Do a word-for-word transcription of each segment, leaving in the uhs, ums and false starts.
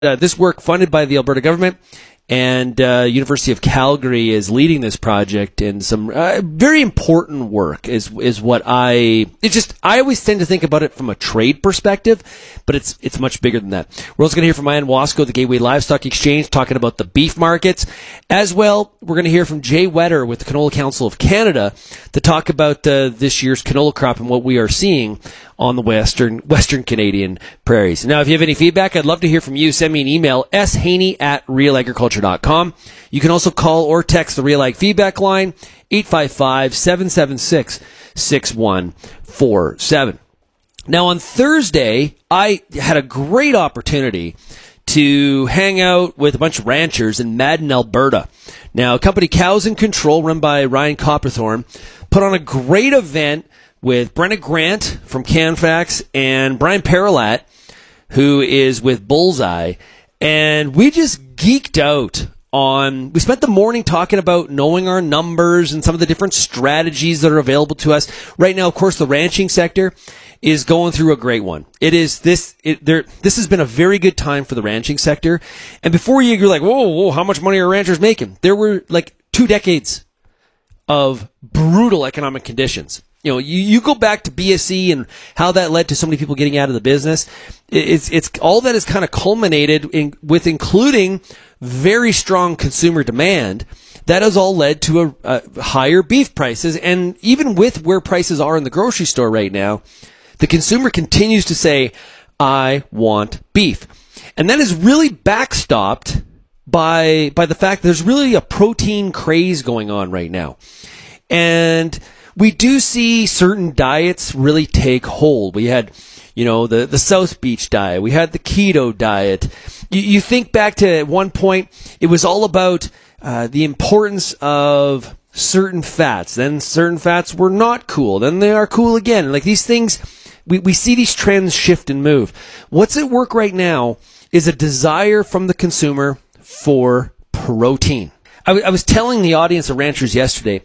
Uh, this work funded by the Alberta government, and uh, University of Calgary is leading this project, and some uh, very important work is is what I it's just I always tend to think about it from a trade perspective, but it's it's much bigger than that. We're also going to hear from Ian Wasco, the Gateway Livestock Exchange, talking about the beef markets. As well, we're going to hear from Jay Wetter with the Canola Council of Canada to talk about uh, this year's canola crop and what we are seeing on the western western Canadian prairies. Now, if you have any feedback, I'd love to hear from you. Send me an email, s haney at real agriculture dot com. You can also call or text the Real Ag Feedback line, eight five five, seven seven six, six one four seven. Now, on Thursday, I had a great opportunity to hang out with a bunch of ranchers in Madden, Alberta. Now, company Cows in Control, run by Ryan Copperthorne, put on a great event with Brenna Grant from Canfax and Brian Paralat, who is with Bullseye. And we just geeked out on, we spent the morning talking about knowing our numbers and some of the different strategies that are available to us. Right now, of course, the ranching sector is going through a great one. It is this, it, there, this has been a very good time for the ranching sector. And before you, you're like, whoa, whoa, how much money are ranchers making? There were like two decades of brutal economic conditions. You know, you, you go back to B S E and how that led to so many people getting out of the business. It's it's all that is kind of culminated in, with including very strong consumer demand. That has all led to a, a higher beef prices, and even with where prices are in the grocery store right now, the consumer continues to say, "I want beef," and that is really backstopped by by the fact that there's really a protein craze going on right now, and we do see certain diets really take hold. We had, you know, the, the South Beach diet. We had the keto diet. You, you think back to at one point, it was all about uh, the importance of certain fats. Then certain fats were not cool. Then they are cool again. Like these things, we, we see these trends shift and move. What's at work right now is a desire from the consumer for protein. I, w- I was telling the audience of ranchers yesterday,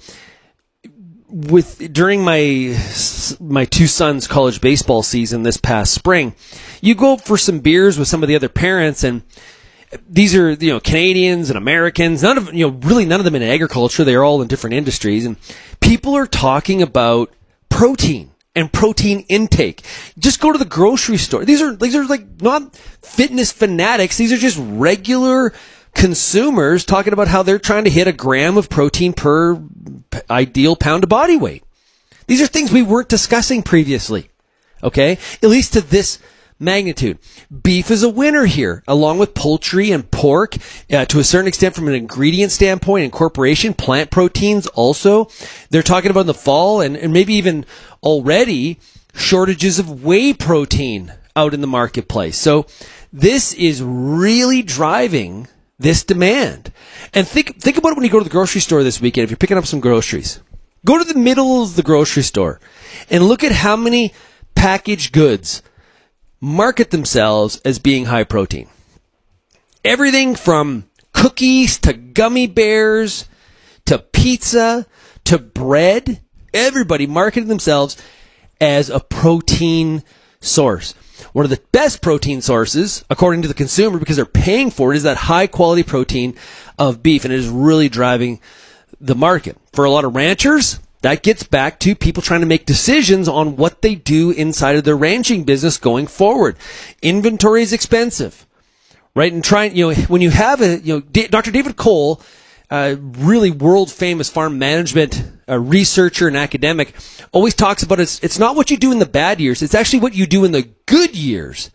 with during my my two sons' college baseball season this past spring, you go for some beers with some of the other parents, and these are, you know, Canadians and Americans. None of you know really none of them in agriculture. They're all in different industries, and people are talking about protein and protein intake. Just go to the grocery store. These are these are like not fitness fanatics. These are just regular consumers talking about how they're trying to hit a gram of protein per ideal pound of body weight. These are things we weren't discussing previously, okay? At least to this magnitude. Beef is a winner here, along with poultry and pork, uh, to a certain extent from an ingredient standpoint, incorporation, plant proteins also. They're talking about in the fall, and, and maybe even already, shortages of whey protein out in the marketplace. So this is really driving this demand. And think think about it when you go to the grocery store this weekend, if you're picking up some groceries. Go to the middle of the grocery store and look at how many packaged goods market themselves as being high protein. Everything from cookies to gummy bears to pizza to bread. Everybody marketed themselves as a protein source. One of the best protein sources, according to the consumer, because they're paying for it, is that high-quality protein of beef, and it is really driving the market. For a lot of ranchers, that gets back to people trying to make decisions on what they do inside of their ranching business going forward. Inventory is expensive, right? And trying, you know, when you have a, you know, D- Doctor David Cole, uh, really world-famous farm management uh, researcher and academic, always talks about it's, it's not what you do in the bad years. It's actually what you do in the good years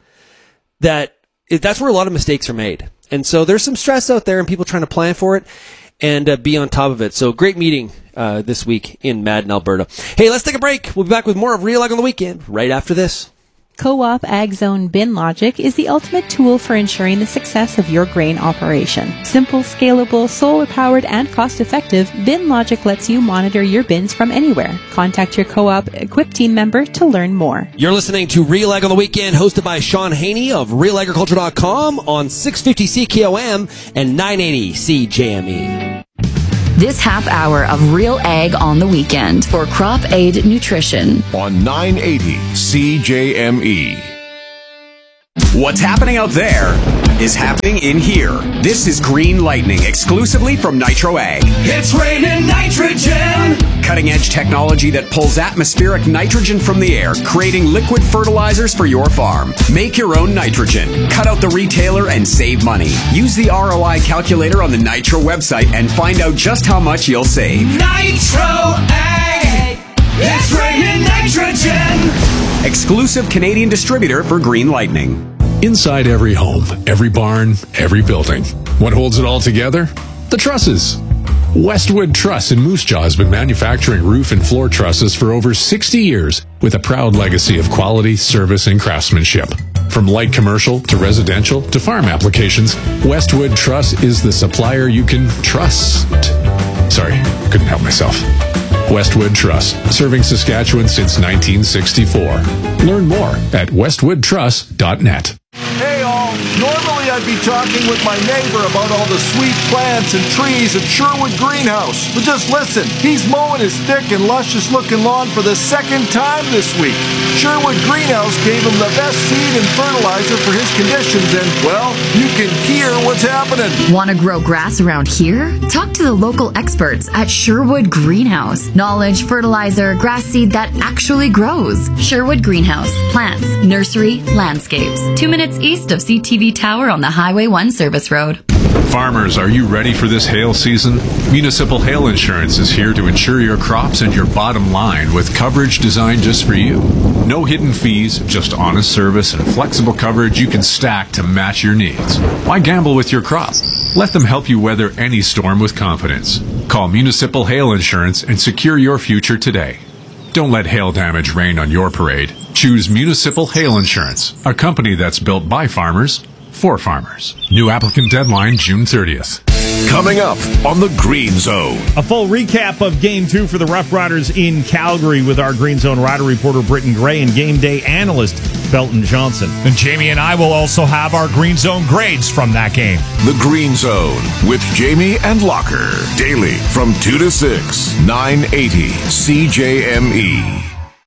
that it, that's where a lot of mistakes are made. And so there's some stress out there and people trying to plan for it and uh, be on top of it. So great meeting uh, this week in Madden, Alberta. Hey, let's take a break. We'll be back with more of Real Ag on the Weekend right after this. Co-op AgZone Bin Logic is the ultimate tool for ensuring the success of your grain operation. Simple, scalable, solar-powered, and cost-effective, Bin Logic lets you monitor your bins from anywhere. Contact your co-op equipped team member to learn more. You're listening to Real Ag on the Weekend, hosted by Sean Haney of real agriculture dot com on six fifty C K O M and nine eighty C J M E. This half hour of Real Ag on the Weekend for Crop Aid Nutrition on nine eighty C J M E. What's happening out there? is happening in here. This is Green Lightning, exclusively from Nitro Ag. It's raining nitrogen! Cutting-edge technology that pulls atmospheric nitrogen from the air, creating liquid fertilizers for your farm. Make your own nitrogen. Cut out the retailer and save money. Use the R O I calculator on the Nitro website and find out just how much you'll save. Nitro Ag! It's raining nitrogen! Exclusive Canadian distributor for Green Lightning. Inside every home, every barn, every building. What holds it all together? The trusses. Westwood Truss in Moose Jaw has been manufacturing roof and floor trusses for over sixty years with a proud legacy of quality, service, and craftsmanship. From light commercial to residential to farm applications, Westwood Truss is the supplier you can trust. Sorry, couldn't help myself. Westwood Truss, serving Saskatchewan since nineteen sixty-four. Learn more at westwood truss dot net. Hey all, normally I'd be talking with my neighbor about all the sweet plants and trees at Sherwood Greenhouse. But just listen, he's mowing his thick and luscious looking lawn for the second time this week. Sherwood Greenhouse gave him the best seed and fertilizer for his conditions and, well, you can hear what's happening. Want to grow grass around here? Talk to the local experts at Sherwood Greenhouse. Knowledge, fertilizer, grass seed that actually grows. Sherwood Greenhouse. Plants, nursery, landscapes. Two minutes east of C T V Tower on the Highway one Service Road. Farmers, are you ready for this hail season? Municipal Hail Insurance is here to insure your crops and your bottom line with coverage designed just for you. No hidden fees, just honest service and flexible coverage you can stack to match your needs. Why gamble with your crop? Let them help you weather any storm with confidence. Call Municipal Hail Insurance and secure your future today. Don't let hail damage rain on your parade. Choose Municipal Hail Insurance, a company that's built by farmers, for farmers. New applicant deadline June thirtieth. Coming up on the Green Zone. A full recap of Game two for the Rough Riders in Calgary with our Green Zone Rider reporter Britton Gray and game day analyst Belton Johnson. And Jamie and I will also have our Green Zone grades from that game. The Green Zone with Jamie and Locker. Daily from two to six, nine eighty C J M E.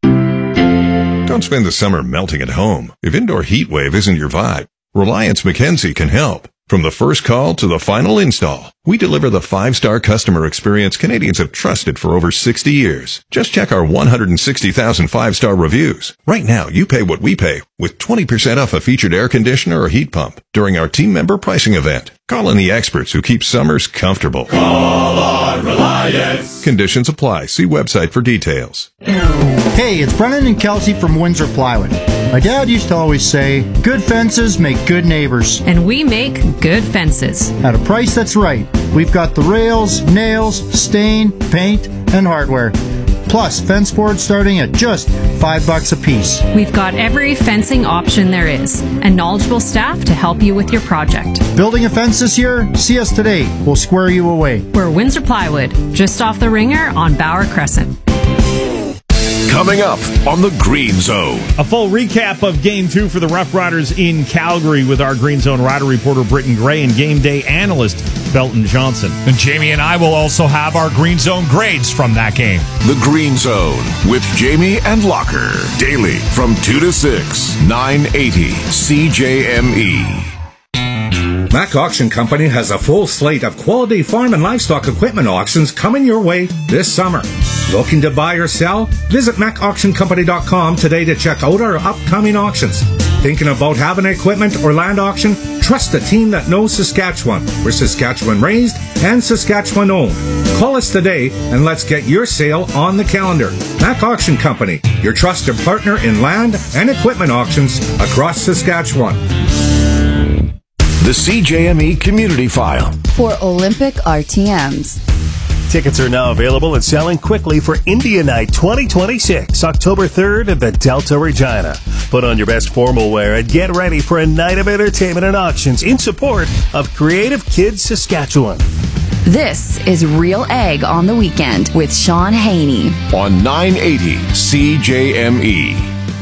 Don't spend the summer melting at home. If indoor heat wave isn't your vibe, Reliance McKenzie can help. From the first call to the final install, we deliver the five-star customer experience Canadians have trusted for over sixty years. Just check our one hundred sixty thousand five-star reviews. Right now, you pay what we pay with twenty percent off a featured air conditioner or heat pump during our team member pricing event. Call in the experts who keep summers comfortable. Call on Reliance. Conditions apply. See website for details. Hey, it's Brennan and Kelsey from Windsor Plywood. My dad used to always say, good fences make good neighbors. And we make good fences. At a price that's right. We've got the rails, nails, stain, paint, and hardware. Plus, fence boards starting at just five bucks a piece. We've got every fencing option there is, and knowledgeable staff to help you with your project. Building a fence this year? See us today. We'll square you away. We're Windsor Plywood, just off the Ringer on Bauer Crescent. Coming up on the Green Zone. A full recap of Game two for the Rough Riders in Calgary with our Green Zone Rider reporter Britton Gray and game day analyst Belton Johnson. And Jamie and I will also have our Green Zone grades from that game. The Green Zone with Jamie and Locker. Daily from two to six, nine eighty C J M E. Mac Auction Company has a full slate of quality farm and livestock equipment auctions coming your way this summer. Looking to buy or sell? Visit mac auction company dot com today to check out our upcoming auctions. Thinking about having an equipment or land auction? Trust the team that knows Saskatchewan. We're Saskatchewan raised and Saskatchewan owned. Call us today and let's get your sale on the calendar. Mac Auction Company, your trusted partner in land and equipment auctions across Saskatchewan. The C J M E Community File for Olympic R T Ms. Tickets are now available and selling quickly for India Night twenty twenty-six, October third at the Delta Regina. Put on your best formal wear and get ready for a night of entertainment and auctions in support of Creative Kids Saskatchewan. This is Real Egg on the Weekend with Sean Haney on nine eighty C J M E.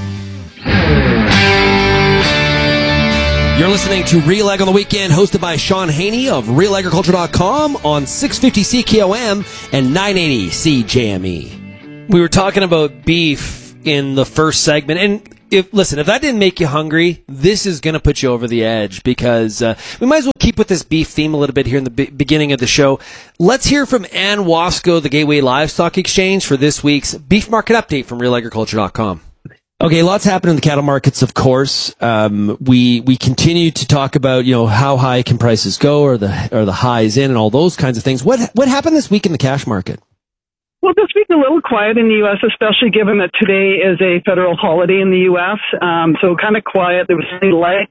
You're listening to Real Ag on the Weekend, hosted by Sean Haney of real agriculture dot com on six fifty C K O M and nine eighty C J M E. We were talking about beef in the first segment, and if listen, if that didn't make you hungry, this is going to put you over the edge because uh, we might as well keep with this beef theme a little bit here in the be- beginning of the show. Let's hear from Ann Wasco, the Gateway Livestock Exchange, for this week's beef market update from real agriculture dot com. Okay, lots happened in the cattle markets, of course. Um, we we continue to talk about, you know, how high can prices go, or the or the highs in, and all those kinds of things. What what happened this week in the cash market? Well, this week's a little quiet in the U S, especially given that today is a federal holiday in the U S. Um, so kind of quiet. There was really light.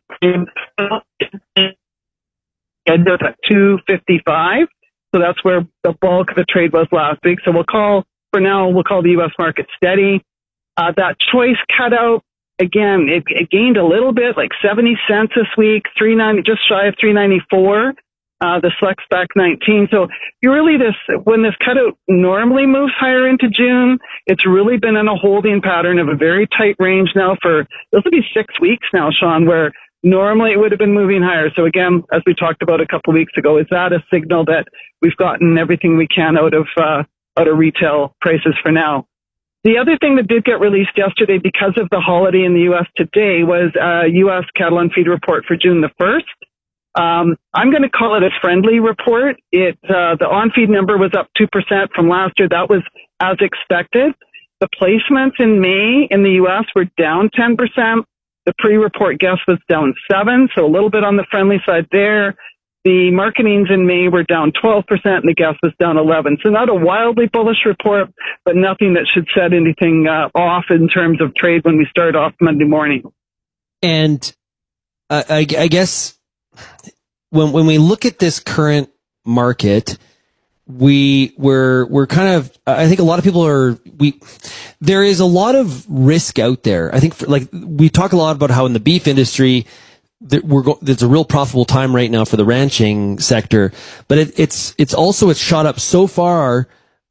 At two fifty-five. So that's where the bulk of the trade was last week. So we'll call, for now, we'll call the U S market steady. Uh, that choice cutout, again, it, it gained a little bit, like seventy cents this week, three ninety, just shy of three ninety-four. Uh, the Select Spec nineteen. So you really this, when this cutout normally moves higher into June, it's really been in a holding pattern of a very tight range now for, this will be six weeks now, Sean, where normally it would have been moving higher. So again, as we talked about a couple of weeks ago, is that a signal that we've gotten everything we can out of, uh, out of retail prices for now? The other thing that did get released yesterday because of the holiday in the U S today was a U S cattle on feed report for June the first. Um, I'm going to call it a friendly report. It, uh, the on-feed number was up two percent from last year. That was as expected. The placements in May in the U S were down ten percent. The pre-report guess was down seven, so a little bit on the friendly side there. The marketings in May were down twelve percent and the guess was down eleven. So not a wildly bullish report, but nothing that should set anything uh, off in terms of trade when we start off Monday morning. And uh, I, I guess when when we look at this current market, we we're we're kind of I think a lot of people are we there is a lot of risk out there. I think for, like we talk a lot about how in the beef industry that we're go, there's a real profitable time right now for the ranching sector, but it, it's it's also it's shot up so far,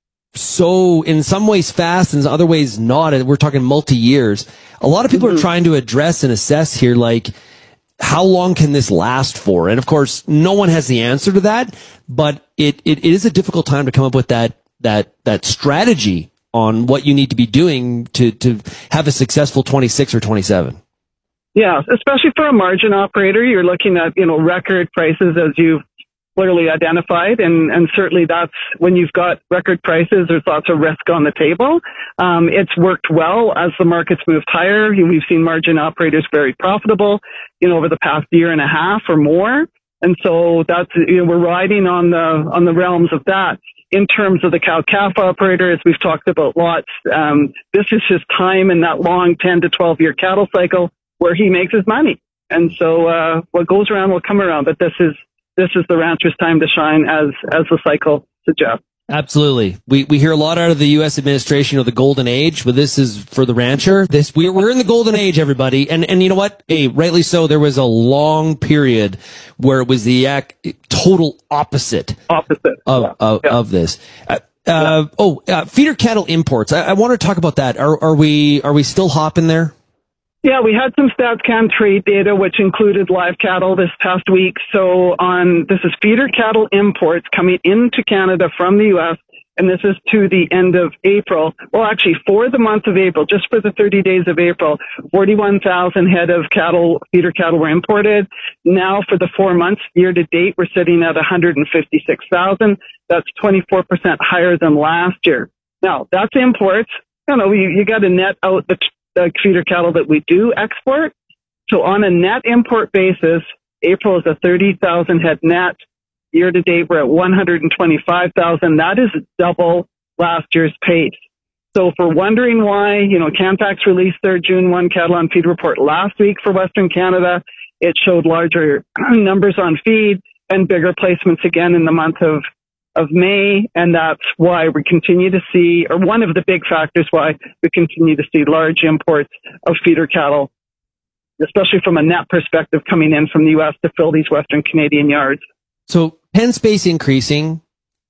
so in some ways fast and in other ways not. And we're talking multi years. A lot of people mm-hmm. are trying to address and assess here, like, how long can this last for? And of course, no one has the answer to that, but it, it, it is a difficult time to come up with that, that, that strategy on what you need to be doing to, to have a successful twenty-six or twenty-seven. Yeah, especially for a margin operator, you're looking at, you know, record prices as you've clearly identified. And, and certainly that's when you've got record prices, there's lots of risk on the table. Um, it's worked well as the market's moved higher. We've seen margin operators very profitable, you know, over the past year and a half or more. And so that's, you know, we're riding on the, on the realms of that. In terms of the cow-calf operator, as we've talked about lots, um, this is his time in that long ten to twelve year cattle cycle where he makes his money. And so, uh, what goes around will come around, but this is, this is the rancher's time to shine, as, as the cycle suggests. Absolutely. We, we hear a lot out of the U S administration, you know, the golden age, but this is for the rancher. This, we're, we're in the golden age, everybody. And, and you know what? Hey, rightly so. There was a long period where it was the ac- total opposite, opposite of, yeah. of, yeah. of this. Uh, yeah. uh, oh, uh, feeder cattle imports. I, I want to talk about that. Are, are we, are we still hopping there? Yeah, we had some StatsCan trade data, which included live cattle this past week. So on, this is feeder cattle imports coming into Canada from the U S, and this is to the end of April. Well, actually, for the month of April, just for the thirty days of April, forty-one thousand head of cattle, feeder cattle were imported. Now for the four months year to date, we're sitting at one hundred fifty-six thousand. That's twenty-four percent higher than last year. Now, that's imports. You know, you, you got to net out the the feeder cattle that we do export. So on a net import basis, April is a thirty thousand head net. Year to date, we're at one hundred twenty-five thousand. That is double last year's pace. So if we're wondering why, you know, Canfax released their June first cattle on feed report last week for Western Canada. It showed larger numbers on feed and bigger placements again in the month of of May, and that's why we continue to see, or one of the big factors why we continue to see large imports of feeder cattle, especially from a net perspective coming in from the U S to fill these Western Canadian yards. So pen space increasing,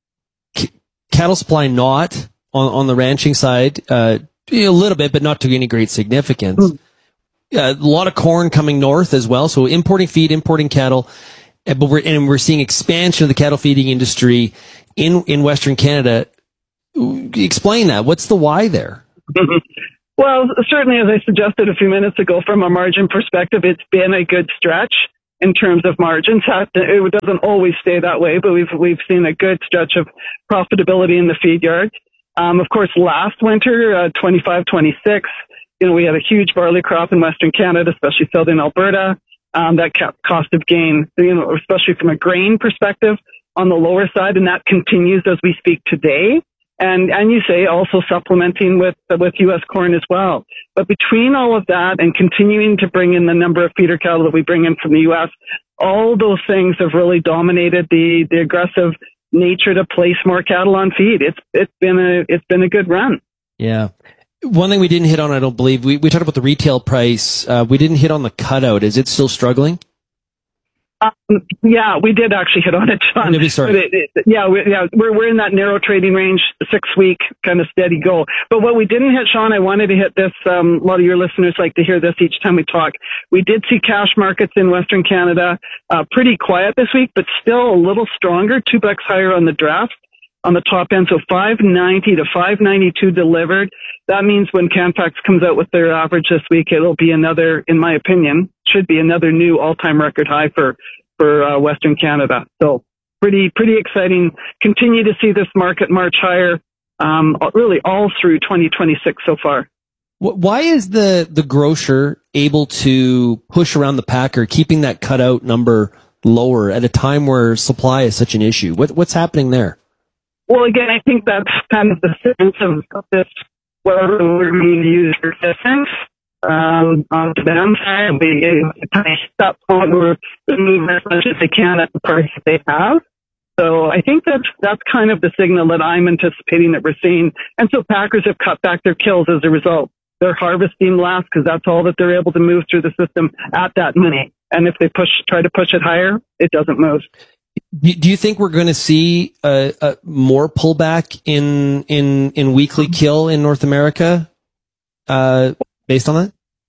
c- cattle supply not on, on the ranching side, uh, a little bit, but not to any great significance. Mm. Uh, a lot of corn coming north as well, so importing feed, importing cattle. But we're, and we're seeing expansion of the cattle feeding industry in, in Western Canada. Explain that. What's the why there? Well, certainly, as I suggested a few minutes ago, from a margin perspective, it's been a good stretch in terms of margins. It doesn't always stay that way, but we've we've seen a good stretch of profitability in the feed yards. Um, of course, last winter, uh, twenty-five twenty-six, you know, we had a huge barley crop in Western Canada, especially southern Alberta. Um, that kept cost of gain, you know, especially from a grain perspective, on the lower side, and that continues as we speak today. And, and you say also supplementing with, with U S corn as well. But between all of that and continuing to bring in the number of feeder cattle that we bring in from the U S, all those things have really dominated the, the aggressive nature to place more cattle on feed. It's, it's been a, it's been a good run. Yeah. One thing we didn't hit on, I don't believe, we, we talked about the retail price. Uh, we didn't hit on the cutout. Is it still struggling? Um, yeah, we did actually hit on it, John. Did we, sorry. But it, it, yeah, we, yeah, we're we're in that narrow trading range, six week kind of steady go. But what we didn't hit, Sean, I wanted to hit this. Um, a lot of your listeners like to hear this each time we talk. We did see cash markets in Western Canada uh, pretty quiet this week, but still a little stronger, two bucks higher on the draft on the top end. So five ninety to five ninety-two delivered. That means when Canfax comes out with their average this week, it'll be another, in my opinion, should be another new all-time record high for, for uh, Western Canada. So pretty, pretty exciting. Continue to see this market march higher, um, really all through twenty twenty-six so far. Why is the, the grocer able to push around the packer, keeping that cutout number lower at a time where supply is such an issue? What, what's happening there? Well, again, I think that's kind of the sense of this, whatever we're going to use for distance. Um, on the demand side, we kind of hit that point where they move as much as they can at the price that they have. So I think that's, that's kind of the signal that I'm anticipating that we're seeing. And so packers have cut back their kills as a result. They're harvesting less because that's all that they're able to move through the system at that money. And if they push, try to push it higher, it doesn't move. Do you think we're going to see a, a more pullback in in in weekly kill in North America, uh, based on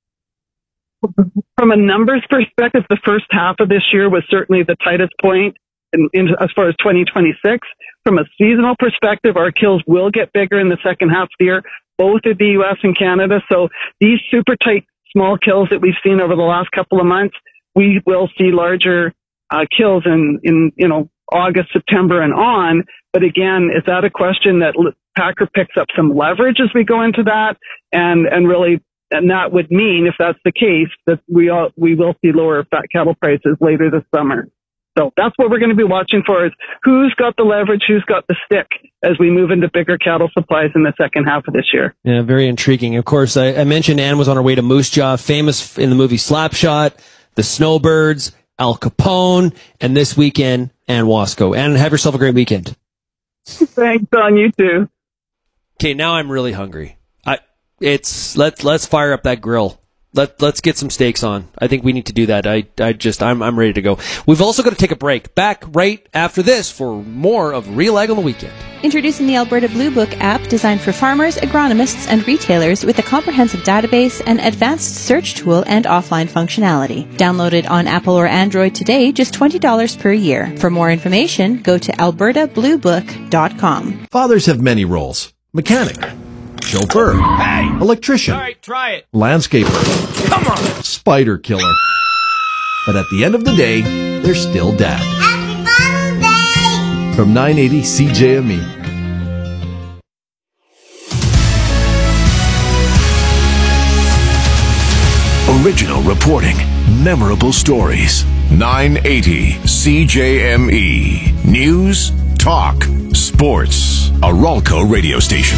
that? From a numbers perspective, the first half of this year was certainly the tightest point in, in, as far as twenty twenty-six. From a seasonal perspective, our kills will get bigger in the second half of the year, both in the U S and Canada. So these super tight small kills that we've seen over the last couple of months, we will see larger Uh, kills in, in, you know, August, September and on. But again, is that a question that Packer picks up some leverage as we go into that? And, and really, and that would mean, if that's the case, that we all, we will see lower fat cattle prices later this summer. So that's what we're going to be watching for, is who's got the leverage, who's got the stick as we move into bigger cattle supplies in the second half of this year. Yeah, very intriguing. Of course, I, I mentioned Anne was on her way to Moose Jaw, famous in the movie Slapshot, the Snowbirds, Al Capone, and this weekend, Anne Wasco. And have yourself a great weekend. Thanks, Don. You too. Okay, now I'm really hungry. I it's let's let's fire up that grill. Let let's get some steaks on. I think we need to do that. I I just I'm I'm ready to go. We've also got to take a break. Back right after this for more of Real Ag on the Weekend. Introducing the Alberta Blue Book app, designed for farmers, agronomists, and retailers, with a comprehensive database, an advanced search tool, and offline functionality. Download it on Apple or Android today, just twenty dollars per year. For more information, go to alberta blue book dot com. Fathers have many roles: mechanic, chauffeur, Hey! electrician, All right, try it. landscaper, Come on. spider killer. But at the end of the day, they're still dad. From nine eighty C J M E. Original reporting, memorable stories. nine eighty C J M E. News, talk, sports. A Ralco radio station.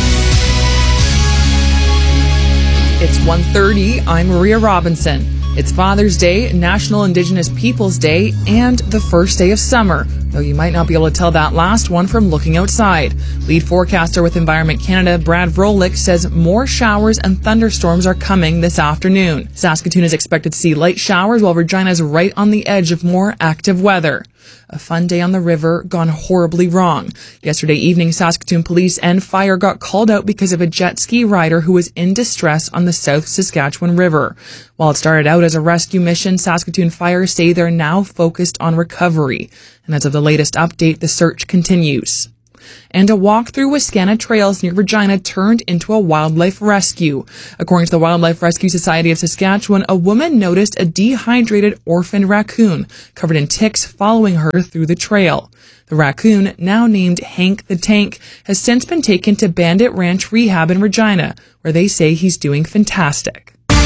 It's one thirty. I'm Maria Robinson. It's Father's Day, National Indigenous Peoples Day, and the first day of summer, though you might not be able to tell that last one from looking outside. Lead forecaster with Environment Canada, Brad Vrolik, says more showers and thunderstorms are coming this afternoon. Saskatoon is expected to see light showers, while Regina is right on the edge of more active weather. A fun day on the river gone horribly wrong. Yesterday evening, Saskatoon police and fire got called out because of a jet ski rider who was in distress on the South Saskatchewan River. While it started out as a rescue mission, Saskatoon Fire say they're now focused on recovery. And as of the latest update, the search continues. And a walk through Wascana Trails near Regina turned into a wildlife rescue. According to the Wildlife Rescue Society of Saskatchewan, a woman noticed a dehydrated orphaned raccoon covered in ticks following her through the trail. The raccoon, now named Hank the Tank, has since been taken to Bandit Ranch Rehab in Regina, where they say he's doing fantastic.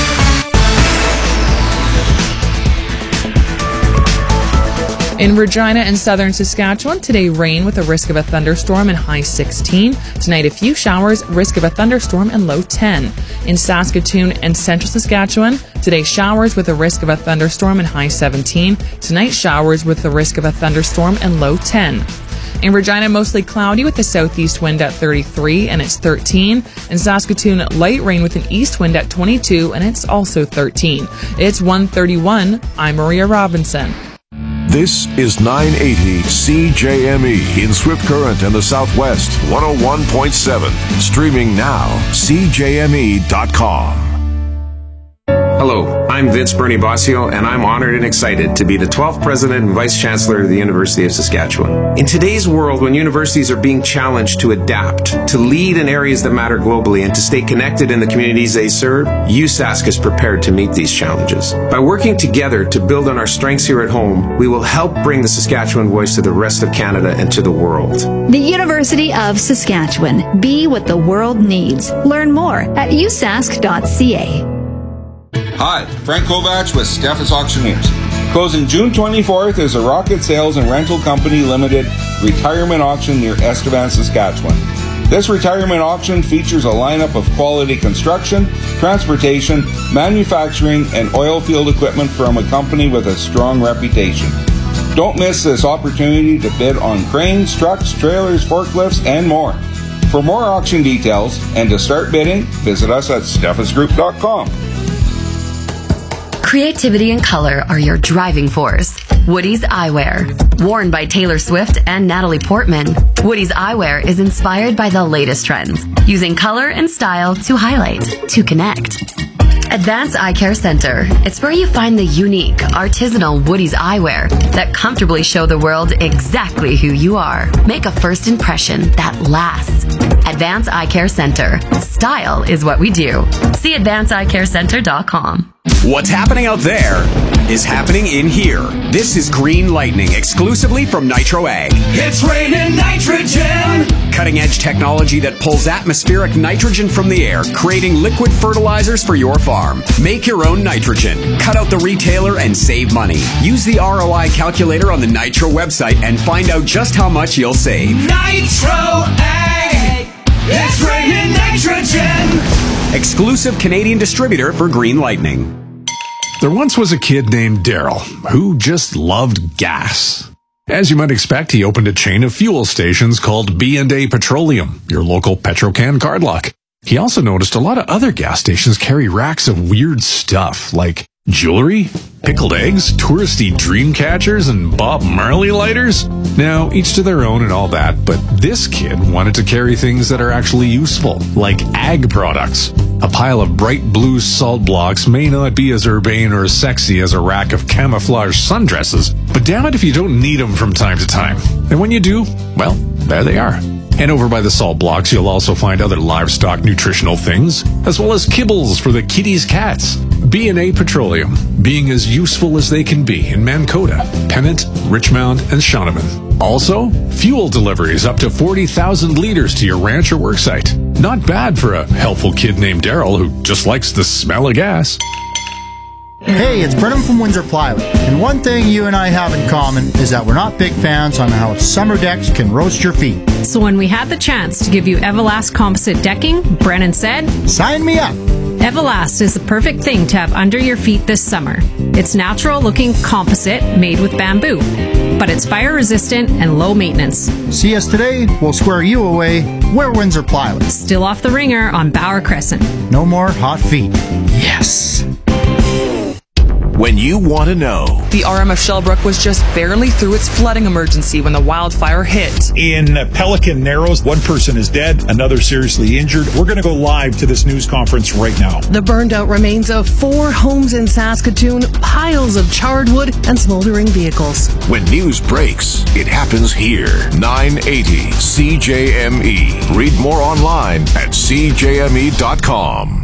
In Regina and southern Saskatchewan, today rain with a risk of a thunderstorm and high sixteen. Tonight a few showers, risk of a thunderstorm and low ten. In Saskatoon and central Saskatchewan, today showers with a risk of a thunderstorm and high seventeen. Tonight showers with the risk of a thunderstorm and low ten. In Regina, mostly cloudy with a southeast wind at thirty-three and it's thirteen. In Saskatoon, light rain with an east wind at twenty-two and it's also thirteen. It's one thirty-one. I'm Maria Robinson. This is nine eighty C J M E in Swift Current and the Southwest, one oh one point seven. Streaming now, C J M E dot com. Hello, I'm Vince Bernie Bossio, and I'm honored and excited to be the twelfth President and Vice Chancellor of the University of Saskatchewan. In today's world, when universities are being challenged to adapt, to lead in areas that matter globally, and to stay connected in the communities they serve, U S A S C is prepared to meet these challenges. By working together to build on our strengths here at home, we will help bring the Saskatchewan voice to the rest of Canada and to the world. The University of Saskatchewan. Be what the world needs. Learn more at u sask dot c a. Hi, Frank Kovacs with Steffes Auctioneers. Closing June twenty-fourth is a Rocket Sales and Rental Company Limited retirement auction near Estevan, Saskatchewan. This retirement auction features a lineup of quality construction, transportation, manufacturing, and oil field equipment from a company with a strong reputation. Don't miss this opportunity to bid on cranes, trucks, trailers, forklifts, and more. For more auction details and to start bidding, visit us at steffes group dot com. Creativity and color are your driving force. Woody's Eyewear. Worn by Taylor Swift and Natalie Portman, Woody's Eyewear is inspired by the latest trends, using color and style to highlight, to connect. Advanced Eye Care Center. It's where you find the unique, artisanal Woody's Eyewear that comfortably show the world exactly who you are. Make a first impression that lasts. Advanced Eye Care Center. Style is what we do. See advanced eye care center dot com. What's happening out there is happening in here. This is Green Lightning, exclusively from Nitro Ag. It's raining nitrogen! Cutting edge technology that pulls atmospheric nitrogen from the air, creating liquid fertilizers for your farm. Make your own nitrogen. Cut out the retailer and save money. Use the R O I calculator on the Nitro website and find out just how much you'll save. Nitro Ag! It's raining nitrogen! Exclusive Canadian distributor for Green Lightning. There once was a kid named Daryl who just loved gas. As you might expect, he opened a chain of fuel stations called B and A Petroleum, your local Petro-Can card lock. He also noticed a lot of other gas stations carry racks of weird stuff like jewelry, pickled eggs, touristy dream catchers, and Bob Marley lighters. Now, each to their own and all that, but this kid wanted to carry things that are actually useful, like ag products. A pile of bright blue salt blocks may not be as urbane or as sexy as a rack of camouflage sundresses, but damn it if you don't need them from time to time. And when you do, well, there they are. And over by the salt blocks, you'll also find other livestock nutritional things, as well as kibbles for the kitties' cats. B and A Petroleum, being as useful as they can be in Mankota, Pennant, Richmond, and Shaunavon. Also, fuel deliveries up to forty thousand liters to your ranch or worksite. Not bad for a helpful kid named Daryl who just likes the smell of gas. Hey, it's Brennan from Windsor Plywood, and one thing you and I have in common is that we're not big fans on how summer decks can roast your feet. So when we had the chance to give you Everlast composite decking, Brennan said, "Sign me up." Everlast is the perfect thing to have under your feet this summer. It's natural-looking composite made with bamboo, but it's fire-resistant and low maintenance. See us today, we'll square you away. We're Windsor Plywood. Still off the ringer on Bauer Crescent. No more hot feet. Yes. when you want to know. The R M F Shellbrook was just barely through its flooding emergency when the wildfire hit. In Pelican Narrows, one person is dead, another seriously injured. We're going to go live to this news conference right now. The burned out remains of four homes in Saskatoon, piles of charred wood, and smoldering vehicles. When news breaks, it happens here. nine eighty C J M E. Read more online at c j m e dot com.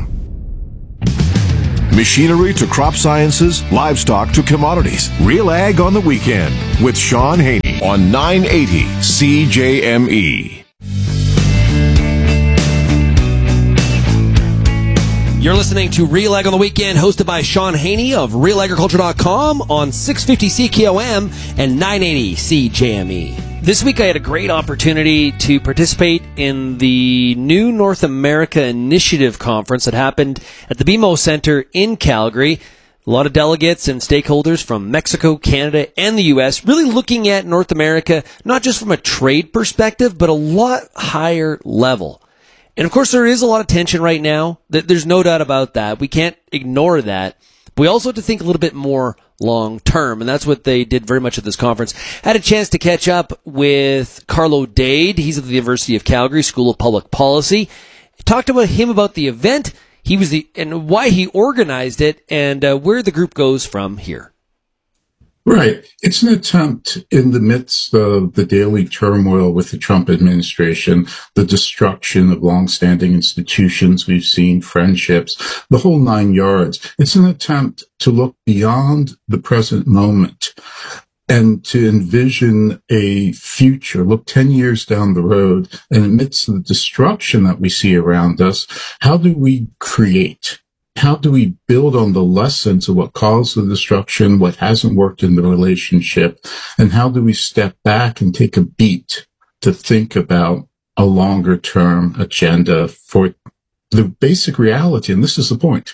Machinery to crop sciences, livestock to commodities. Real Ag on the Weekend with Sean Haney on nine eighty C J M E. You're listening to Real Ag on the Weekend, hosted by Sean Haney of real agriculture dot com on six fifty C K O M and nine eighty C J M E. This week I had a great opportunity to participate in the new North America Initiative Conference that happened at the B M O Center in Calgary. A lot of delegates and stakeholders from Mexico, Canada, and the U S really looking at North America, not just from a trade perspective, but a lot higher level. And of course, there is a lot of tension right now. There's no doubt about that. We can't ignore that. But we also have to think a little bit more long term, and that's what they did very much at this conference. I had a chance to catch up with Carlo Dade. He's at the University of Calgary School of Public Policy. I talked about him about the event, he was the and why he organized it, and uh, where the group goes from here. Right. It's an attempt in the midst of the daily turmoil with the Trump administration, the destruction of longstanding institutions we've seen, friendships, the whole nine yards. It's an attempt to look beyond the present moment and to envision a future, look ten years down the road, and amidst the destruction that we see around us, how do we create? How do we build on the lessons of what caused the destruction, what hasn't worked in the relationship, and how do we step back and take a beat to think about a longer term agenda for the basic reality? And this is the point.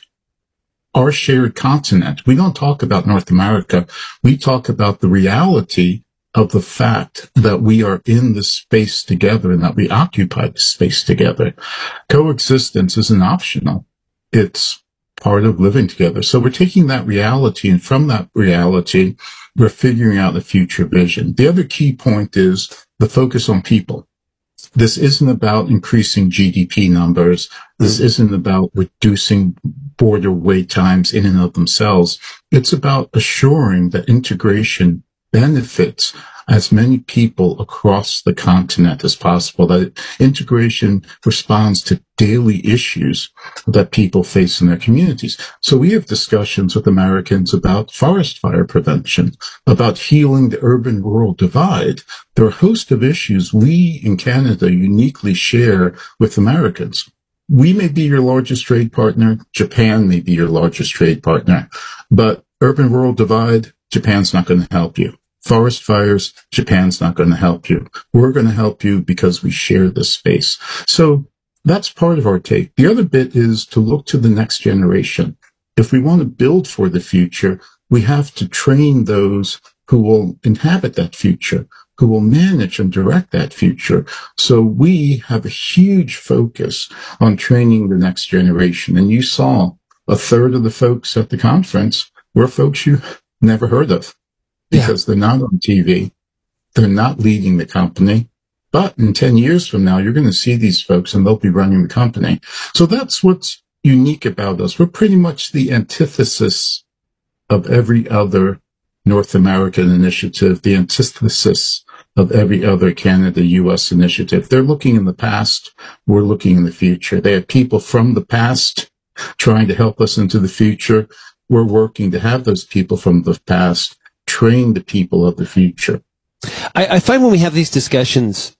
Our shared continent. We don't talk about North America. We talk about the reality of the fact that we are in this space together and that we occupy this space together. Coexistence isn't optional. It's part of living together. So we're taking that reality, and from that reality, we're figuring out a future vision. The other key point is the focus on people. This isn't about increasing G D P numbers. This isn't about reducing border wait times in and of themselves. It's about assuring that integration benefits as many people across the continent as possible, that integration responds to daily issues that people face in their communities. So we have discussions with Americans about forest fire prevention, about healing the urban-rural divide. There are a host of issues we in Canada uniquely share with Americans. We may be your largest trade partner. Japan may be your largest trade partner. But urban-rural divide, Japan's not going to help you. Forest fires, Japan's not going to help you. We're going to help you because we share this space. So that's part of our take. The other bit is to look to the next generation. If we want to build for the future, we have to train those who will inhabit that future, who will manage and direct that future. So we have a huge focus on training the next generation. And you saw a third of the folks at the conference were folks you never heard of. Because they're not on T V, they're not leading the company. But in ten years from now, you're going to see these folks and they'll be running the company. So that's what's unique about us. We're pretty much the antithesis of every other North American initiative, the antithesis of every other Canada U S initiative. They're looking in the past, we're looking in the future. They have people from the past trying to help us into the future. We're working to have those people from the past train the people of the future. I, I find when we have these discussions,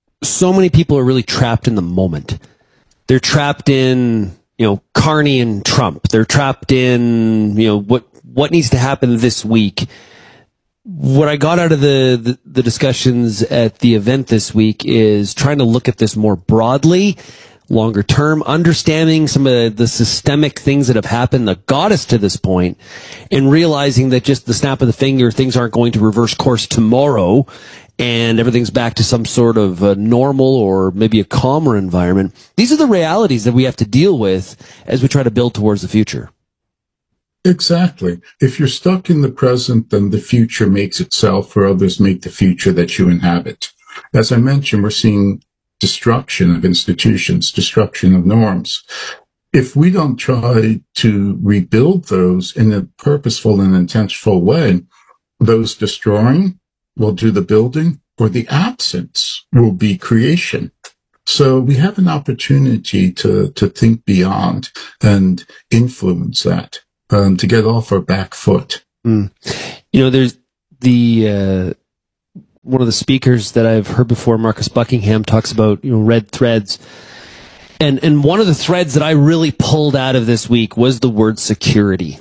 so many people are really trapped in the moment. They're trapped in, you know, Carney and Trump. They're trapped in, you know, what what needs to happen this week. What I got out of the, the, the discussions at the event this week is trying to look at this more broadly, longer term, understanding some of the systemic things that have happened that got us to this point, and realizing that just the snap of the finger, things aren't going to reverse course tomorrow and everything's back to some sort of a normal or maybe a calmer environment. These are the realities that we have to deal with as we try to build towards the future. Exactly. If you're stuck in the present, then the future makes itself, or others make the future that you inhabit. As I mentioned, we're seeing destruction of institutions, destruction of norms. If we don't try to rebuild those in a purposeful and intentional way, those destroying will do the building, or the absence will be creation. So we have an opportunity to, to think beyond and influence that, um, to get off our back foot. Mm. You know, there's the, uh, one of the speakers that I've heard before, Marcus Buckingham, talks about, you know, red threads. And, and one of the threads that I really pulled out of this week was the word security.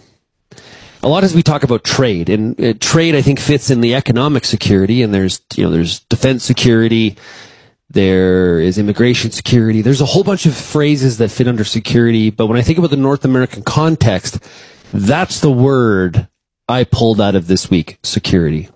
A lot as we talk about trade, and uh, trade, I think, fits in the economic security, and there's, you know, there's defense security, there is immigration security, there's a whole bunch of phrases that fit under security, but when I think about the North American context, that's the word I pulled out of this week, security.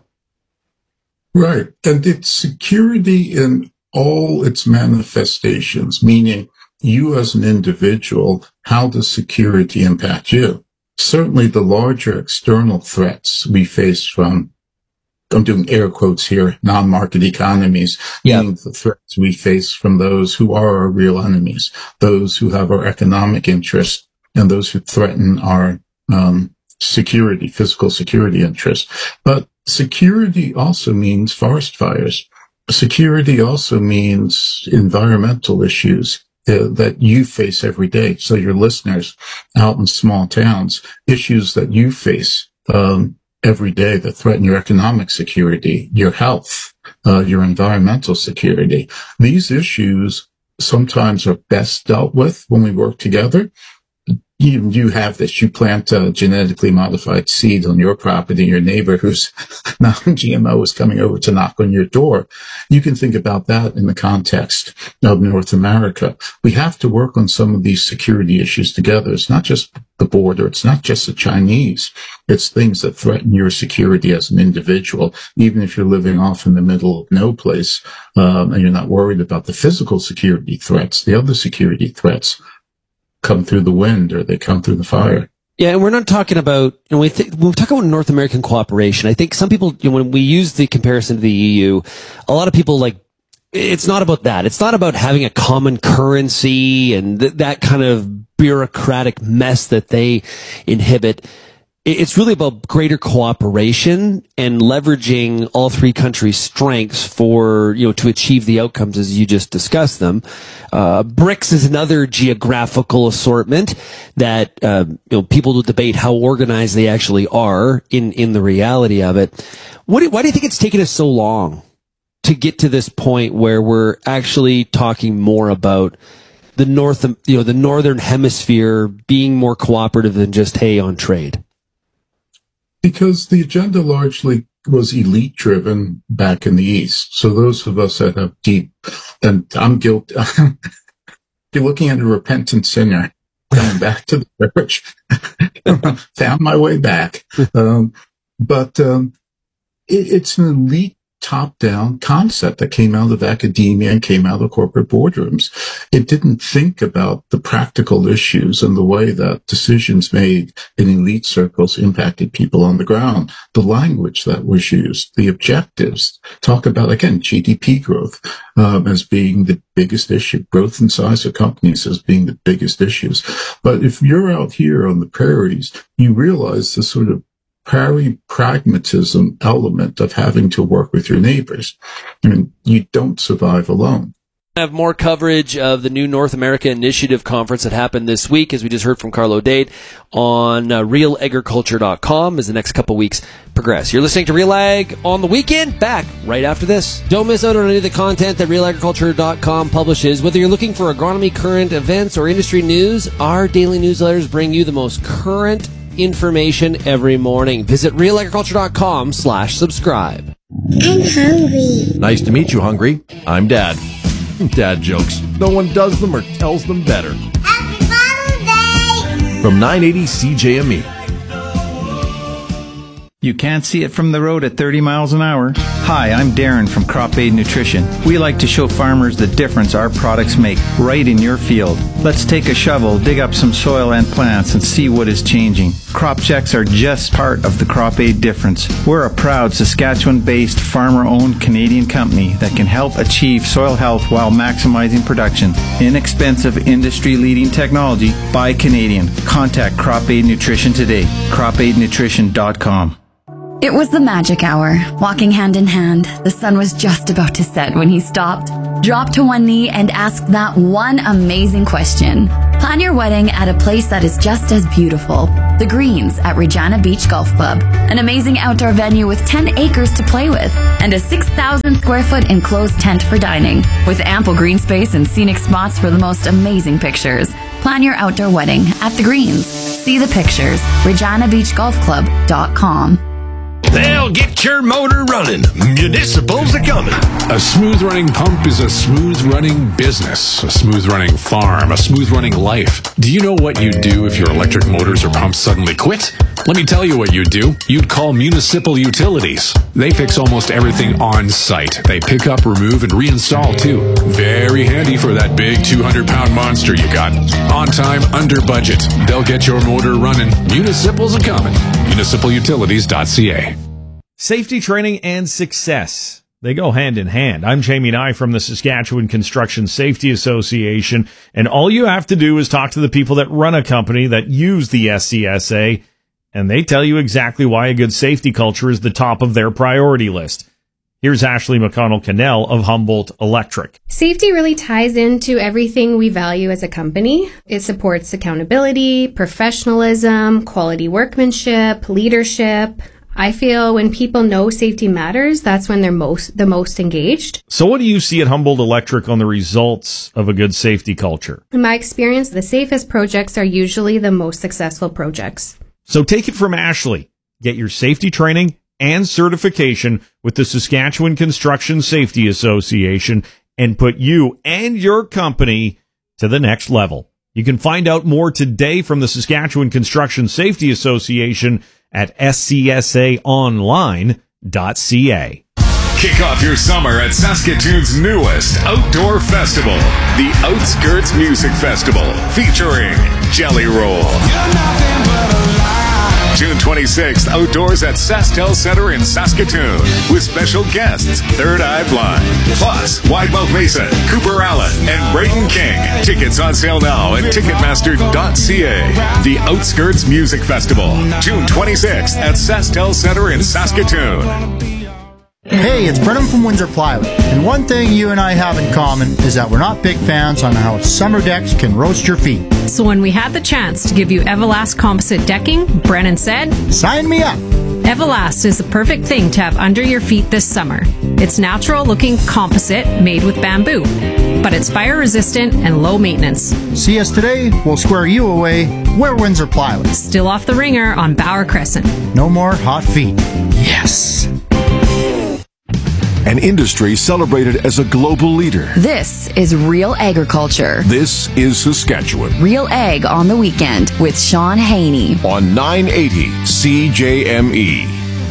Right. And it's security in all its manifestations, meaning you as an individual, how does security impact you? Certainly the larger external threats we face from, I'm doing air quotes here, non-market economies, yeah. meaning the threats we face from those who are our real enemies, those who have our economic interests, and those who threaten our um, security, physical security interests. But security also means forest fires. Security also means environmental issues uh, that you face every day. So your listeners out in small towns, issues that you face um, every day that threaten your economic security, your health, uh, your environmental security. These issues sometimes are best dealt with when we work together. You, you have this, you plant a genetically modified seed on your property, your neighbor who's non-G M O is coming over to knock on your door. You can think about that in the context of North America. We have to work on some of these security issues together. It's not just the border. It's not just the Chinese. It's things that threaten your security as an individual, even if you're living off in the middle of no place, um, and you're not worried about the physical security threats, the other security threats come through the wind or they come through the fire. Yeah, and we're not talking about, you know, we th- when we talk about North American cooperation, I think some people, you know, when we use the comparison to the E U, a lot of people like, it's not about that. It's not about having a common currency and th- that kind of bureaucratic mess that they inhibit. It's really about greater cooperation and leveraging all three countries' strengths for, you know, to achieve the outcomes as you just discussed them. Uh, BRICS is another geographical assortment that, uh, you know, people will debate how organized they actually are in, in the reality of it. What do, why do you think it's taken us so long to get to this point where we're actually talking more about the North, you know, the Northern Hemisphere being more cooperative than just, hey, on trade? Because the agenda largely was elite driven back in the East. So those of us that have deep, and I'm guilty, you're looking at a repentant sinner coming back to the church, found my way back. Um, but um, it, it's an elite top-down concept that came out of academia and came out of corporate boardrooms. It didn't think about the practical issues and the way that decisions made in elite circles impacted people on the ground. The language that was used, the objectives, talk about, again, G D P growth um, as being the biggest issue, growth and size of companies as being the biggest issues. But if you're out here on the prairies, you realize the sort of prairie pragmatism element of having to work with your neighbors. I mean, you don't survive alone. I have more coverage of the new North America Initiative Conference that happened this week, as we just heard from Carlo Dade, on uh, real agriculture dot com as the next couple weeks progress. You're listening to Real Ag on the Weekend, back right after this. Don't miss out on any of the content that real agriculture dot com publishes. Whether you're looking for agronomy, current events, or industry news, our daily newsletters bring you the most current information every morning. Visit real agriculture dot com slash subscribe. I'm hungry. Nice to meet you, Hungry. I'm Dad. Dad jokes. No one does them or tells them better. Happy Father's Day! From nine eighty C J M E. You can't see it from the road at thirty miles an hour. Hi, I'm Darren from Crop Aid Nutrition. We like to show farmers the difference our products make right in your field. Let's take a shovel, dig up some soil and plants, and see what is changing. Crop checks are just part of the Crop Aid difference. We're a proud Saskatchewan-based, farmer-owned Canadian company that can help achieve soil health while maximizing production. Inexpensive, industry-leading technology by Canadian. Contact Crop Aid Nutrition today. crop aid nutrition dot com. It was the magic hour, walking hand in hand. The sun was just about to set when he stopped, dropped to one knee, and asked that one amazing question. Plan your wedding at a place that is just as beautiful. The Greens at Regina Beach Golf Club. An amazing outdoor venue with ten acres to play with and a six thousand square foot enclosed tent for dining. With ample green space and scenic spots for the most amazing pictures. Plan your outdoor wedding at The Greens. See the pictures. regina beach golf club dot com. They'll get your motor running. Municipals are coming. A smooth running pump is a smooth running business, a smooth running farm, a smooth running life. Do you know what you'd do if your electric motors or pumps suddenly quit? Let me tell you what you'd do. You'd call Municipal Utilities. They fix almost everything on site. They pick up, remove, and reinstall too. Very handy for that big two hundred pound monster you got. On time, under budget. They'll get your motor running. Municipals are coming. municipal utilities dot c a. Safety training and success. They go hand in hand. I'm Jamie Nye from the Saskatchewan Construction Safety Association, and all you have to do is talk to the people that run a company that use the S C S A, and they tell you exactly why a good safety culture is the top of their priority list. Here's Ashley McConnell-Cannell of Humboldt Electric. Safety really ties into everything we value as a company. It supports accountability, professionalism, quality workmanship, leadership. I feel when people know safety matters, that's when they're most the most engaged. So what do you see at Humboldt Electric on the results of a good safety culture? In my experience, the safest projects are usually the most successful projects. So take it from Ashley. Get your safety training and certification with the Saskatchewan Construction Safety Association and put you and your company to the next level. You can find out more today from the Saskatchewan Construction Safety Association at s c s a online dot c a. Kick off your summer at Saskatoon's newest outdoor festival, the Outskirts Music Festival, featuring Jelly Roll. June twenty-sixth, outdoors at SaskTel Center in Saskatoon, with special guests Third Eye Blind, plus Widemouth Mason, Cooper Allen, and Braden King. Tickets on sale now at ticketmaster dot c a. The Outskirts Music Festival, June twenty-sixth at SaskTel Center in Saskatoon. Hey, it's Brennan from Windsor Plywood, and one thing you and I have in common is that we're not big fans on how summer decks can roast your feet. So when we had the chance to give you Everlast composite decking, Brennan said, "Sign me up." Everlast is the perfect thing to have under your feet this summer. It's natural-looking composite made with bamboo, but it's fire-resistant and low maintenance. See us today, we'll square you away. We're Windsor Plywood. Still off the ringer on Bauer Crescent. No more hot feet. Yes. An industry celebrated as a global leader. This is Real Agriculture. This is Saskatchewan. Real Ag on the Weekend with Sean Haney. On nine eighty C J M E.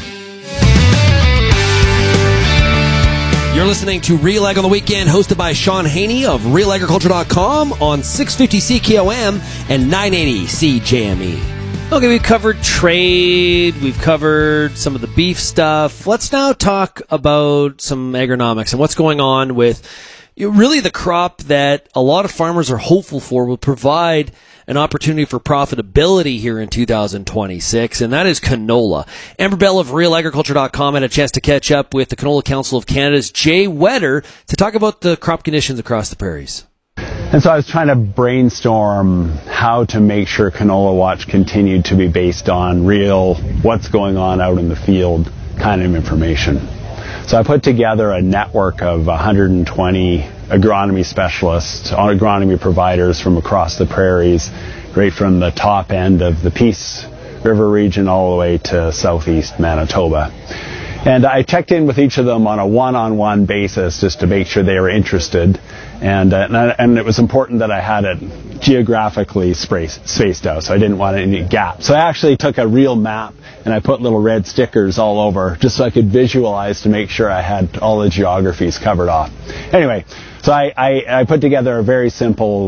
You're listening to Real Ag on the Weekend, hosted by Sean Haney of real agriculture dot com on six fifty C K O M and nine eighty C J M E. Okay, we've covered trade, we've covered some of the beef stuff. Let's now talk about some agronomics and what's going on with really the crop that a lot of farmers are hopeful for will provide an opportunity for profitability here in two thousand twenty-six, and that is canola. Amber Bell of real agriculture dot com had a chance to catch up with the Canola Council of Canada's Jay Wetter to talk about the crop conditions across the prairies. And so I was trying to brainstorm how to make sure Canola Watch continued to be based on real, what's going on out in the field kind of information. So I put together a network of one hundred twenty agronomy specialists, agronomy providers from across the prairies, right from the top end of the Peace River region all the way to southeast Manitoba. And I checked in with each of them on a one-on-one basis just to make sure they were interested. And, uh, and, I, and it was important that I had it geographically spaced, spaced out, so I didn't want any gaps. So I actually took a real map and I put little red stickers all over just so I could visualize to make sure I had all the geographies covered off. Anyway, so I, I, I put together a very simple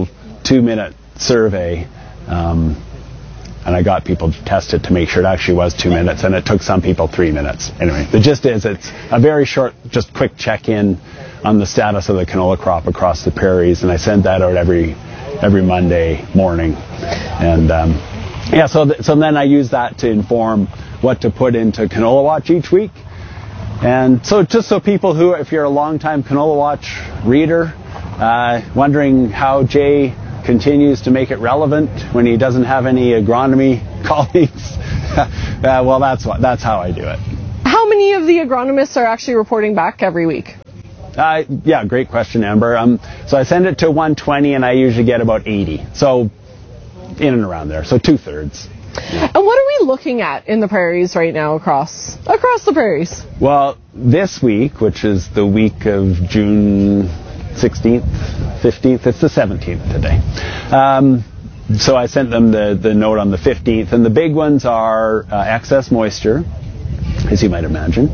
two-minute survey, um, and I got people to test it to make sure it actually was two minutes, and it took some people three minutes. Anyway, the gist is it's a very short, just quick check-in on the status of the canola crop across the prairies, and I send that out every every Monday morning. And um, yeah, so th- so then I use that to inform what to put into Canola Watch each week. And so just so people who, if you're a long-time Canola Watch reader, uh, wondering how Jay continues to make it relevant when he doesn't have any agronomy colleagues, uh, well, that's what, that's how I do it. How many of the agronomists are actually reporting back every week? Uh, yeah, great question, Amber. Um, so I send it to one twenty, and I usually get about eighty. So in and around there, so two-thirds. Yeah. And what are we looking at in the prairies right now across across the prairies? Well, this week, which is the week of June sixteenth, fifteenth, it's the seventeenth today. Um, so I sent them the, the note on the fifteenth, and the big ones are uh, excess moisture, as you might imagine,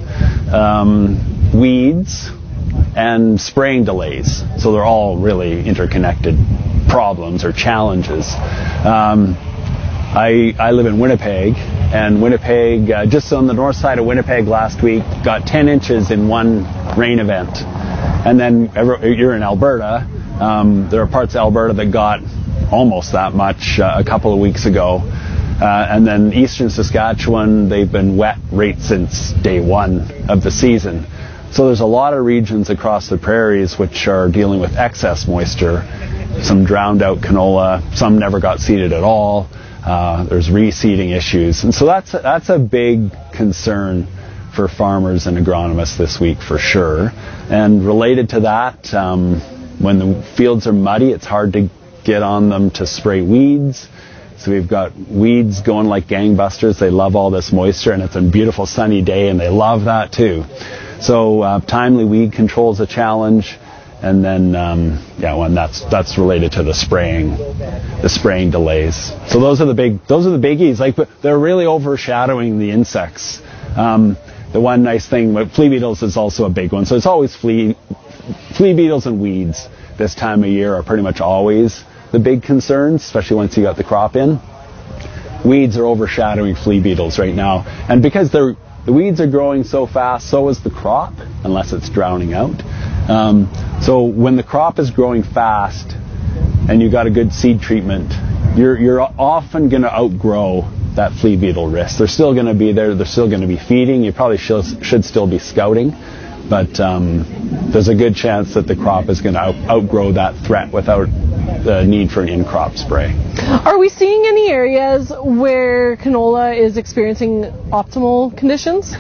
um, weeds, and spraying delays. So they're all really interconnected problems or challenges. Um, I, I live in Winnipeg, and Winnipeg, uh, just on the north side of Winnipeg last week, got ten inches in one rain event. And then you're in Alberta. Um, there are parts of Alberta that got almost that much uh, a couple of weeks ago. Uh, and then eastern Saskatchewan, they've been wet right since day one of the season. So there's a lot of regions across the prairies which are dealing with excess moisture. Some drowned out canola, some never got seeded at all. Uh, there's reseeding issues. And so that's a, that's a big concern for farmers and agronomists this week for sure. And related to that, um, when the fields are muddy, it's hard to get on them to spray weeds. So we've got weeds going like gangbusters. They love all this moisture, and it's a beautiful sunny day, and they love that too. So uh, timely weed control is a challenge. And then, um, yeah, when that's that's related to the spraying, the spraying delays. So those are the big, those are the biggies. Like they're really overshadowing the insects. Um, the one nice thing with flea beetles is also a big one. So it's always flea, flea beetles and weeds this time of year are pretty much always the big concerns, especially once you got the crop in. Weeds are overshadowing flea beetles right now, and because they're the weeds are growing so fast, so is the crop, unless it's drowning out. Um, so when the crop is growing fast and you got a good seed treatment, you're you're often going to outgrow that flea beetle risk. They're still going to be there. They're still going to be feeding. You probably should, should still be scouting, but um, there's a good chance that the crop is going to out, outgrow that threat without the need for an in-crop spray. Are we seeing any areas where canola is experiencing optimal conditions?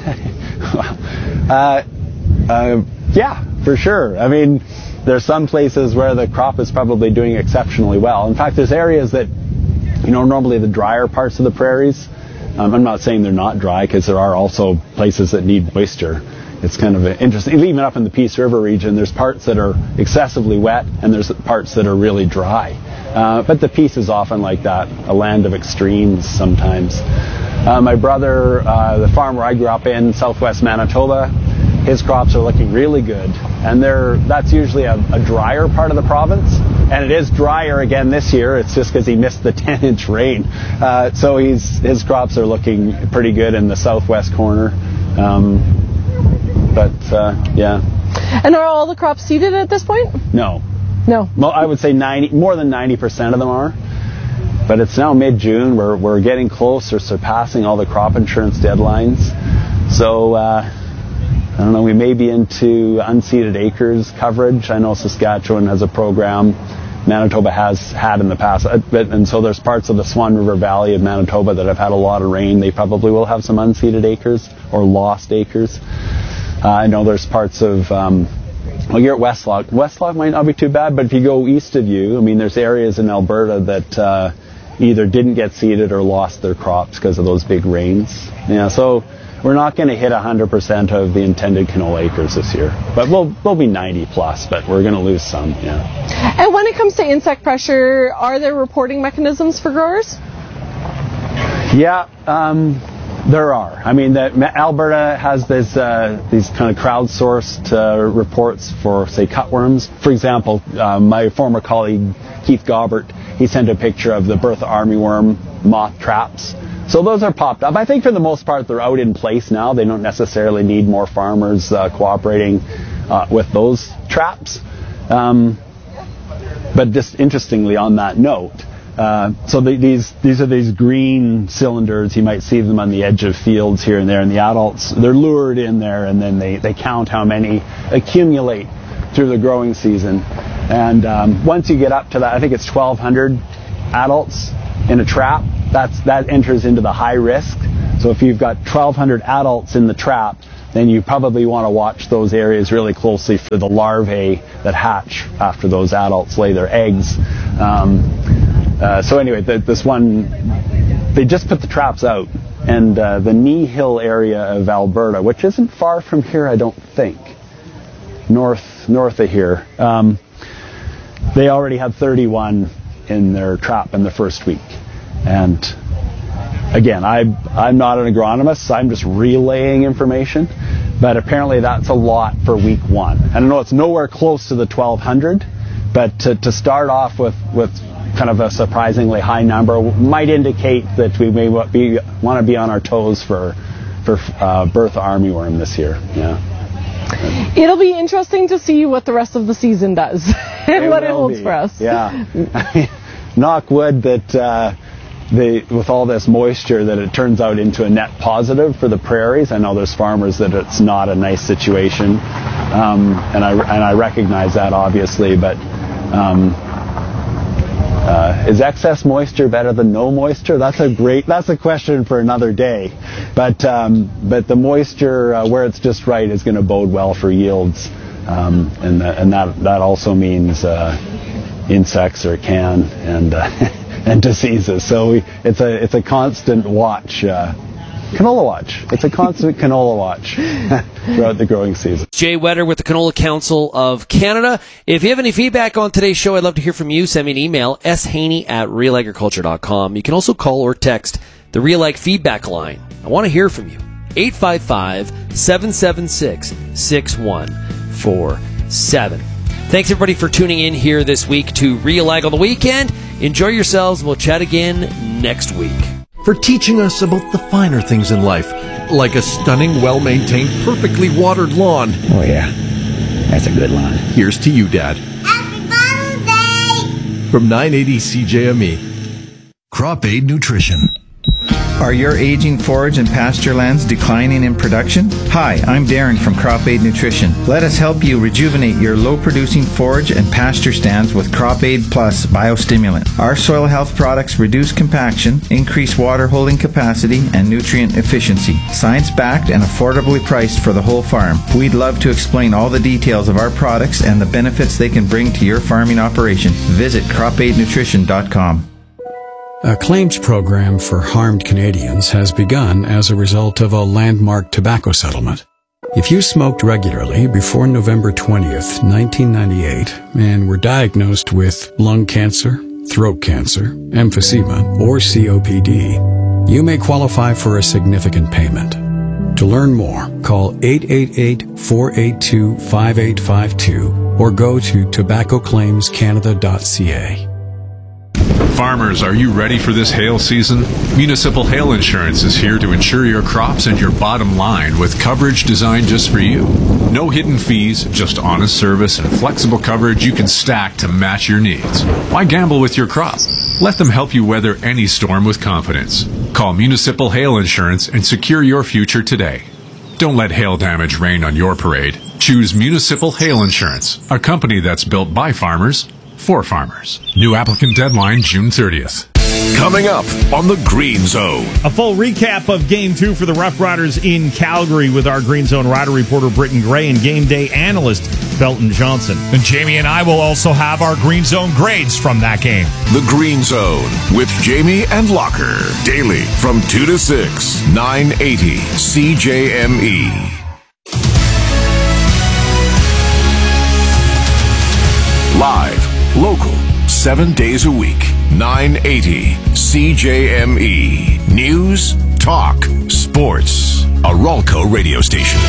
uh, uh, yeah, for sure. I mean, there's some places where the crop is probably doing exceptionally well. In fact, there's areas that, you know, normally the drier parts of the prairies, um, I'm not saying they're not dry, because there are also places that need moisture. It's kind of interesting. Even up in the Peace River region, there's parts that are excessively wet, and there's parts that are really dry. Uh, but the Peace is often like that, a land of extremes sometimes. Uh, my brother, uh, the farm where I grew up in, southwest Manitoba, his crops are looking really good. And they're, that's usually a, a drier part of the province. And it is drier again this year. It's just because he missed the ten inch rain. Uh, so he's, his crops are looking pretty good in the southwest corner. Um, But, uh, yeah. And are all the crops seeded at this point? No. No. Well, I would say ninety, more than ninety percent of them are. But it's now mid-June. We're, we're getting close or surpassing all the crop insurance deadlines. So, uh, I don't know, we may be into unseeded acres coverage. I know Saskatchewan has a program. Manitoba has had in the past. And so there's parts of the Swan River Valley of Manitoba that have had a lot of rain. They probably will have some unseeded acres or lost acres. Uh, I know there's parts of, um, well, you're at Westlock. Westlock might not be too bad, but if you go east of you, I mean, there's areas in Alberta that uh, either didn't get seeded or lost their crops because of those big rains. Yeah, so we're not going to hit one hundred percent of the intended canola acres this year, but we'll we'll be ninety plus, but we're going to lose some, yeah. And when it comes to insect pressure, are there reporting mechanisms for growers? Yeah, um... there are. I mean, the, Alberta has this, uh, these kind of crowdsourced uh, reports for, say, cutworms. For example, uh, my former colleague Keith Gobbert he sent a picture of the Bertha armyworm moth traps. So those are popped up. I think for the most part they're out in place now. They don't necessarily need more farmers uh, cooperating uh, with those traps. Um, but just interestingly on that note, uh, so the, these these are these green cylinders. You might see them on the edge of fields here and there, and the adults, they're lured in there, and then they, they count how many accumulate through the growing season. And um, once you get up to that, I think it's twelve hundred adults in a trap, that's that enters into the high risk. So if you've got twelve hundred adults in the trap, then you probably want to watch those areas really closely for the larvae that hatch after those adults lay their eggs. Um, uh, so anyway, the, this one, they just put the traps out, and uh, the Knee Hill area of Alberta, which isn't far from here, I don't think, north north of here, um, they already have thirty-one in their trap in the first week. And again, I, I'm not an agronomist, so I'm just relaying information, but apparently that's a lot for week one. And I know it's nowhere close to the twelve hundred, but to, to start off with, with kind of a surprisingly high number might indicate that we may be, want to be on our toes for, for uh, Bertha armyworm this year. Yeah. It'll be interesting to see what the rest of the season does and It what it will holds be. for us. Yeah. Knock wood that uh, they, with all this moisture, that it turns out into a net positive for the prairies. I know there's farmers that it's not a nice situation, um, and I and I recognize that obviously. But um, uh, is excess moisture better than no moisture? That's a great. That's a question for another day. But um, but the moisture uh, where it's just right is going to bode well for yields, um, and that, and that that also means. Uh, insects or can and uh, and diseases. So we, it's a it's a constant watch, uh, canola watch. It's a constant canola watch throughout the growing season. Jay Wetter with the Canola Council of Canada. If you have any feedback on today's show, I'd love to hear from you. Send me an email, shaney at real agriculture dot com. You can also call or text the Real Ag feedback line. I want to hear from you. eight five five, seven seven six, six one four seven. Thanks, everybody, for tuning in here this week to Real Ag on the Weekend. Enjoy yourselves, and we'll chat again next week. For teaching us about the finer things in life, like a stunning, well-maintained, perfectly watered lawn. Oh, yeah. That's a good lawn. Here's to you, Dad. Happy Father's Day! From nine eighty C J M E. Crop Aid Nutrition. Are your aging forage and pasture lands declining in production? Hi, I'm Darren from Crop Aid Nutrition. Let us help you rejuvenate your low-producing forage and pasture stands with Crop Aid Plus biostimulant. Our soil health products reduce compaction, increase water holding capacity, and nutrient efficiency. Science-backed and affordably priced for the whole farm. We'd love to explain all the details of our products and the benefits they can bring to your farming operation. Visit crop aid nutrition dot com. A claims program for harmed Canadians has begun as a result of a landmark tobacco settlement. If you smoked regularly before November twentieth, nineteen ninety-eight, and were diagnosed with lung cancer, throat cancer, emphysema, or C O P D, you may qualify for a significant payment. To learn more, call eight eight eight, four eight two, five eight five two or go to tobacco claims canada dot c a. Farmers, are you ready for this hail season? Municipal Hail Insurance is here to insure your crops and your bottom line with coverage designed just for you. No hidden fees, just honest service and flexible coverage you can stack to match your needs. Why gamble with your crop? Let them help you weather any storm with confidence. Call Municipal Hail Insurance and secure your future today. Don't let hail damage rain on your parade. Choose Municipal Hail Insurance, a company that's built by farmers for farmers. New applicant deadline June thirtieth. Coming up on the Green Zone. A full recap of Game two for the Rough Riders in Calgary with our Green Zone Rider reporter Britton Gray and game day analyst Belton Johnson. And Jamie and I will also have our Green Zone grades from that game. The Green Zone with Jamie and Locker. Daily from two to six, nine eighty C J M E. Live, local, seven days a week, nine eighty C J M E. News, talk, sports. A Ralco radio station.